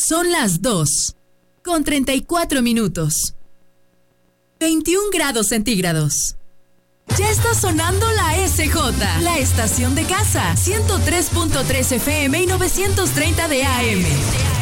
Son las 2:34. 21 grados centígrados. Ya está sonando la SJ, la estación de casa, 103.3 FM y 930 de AM.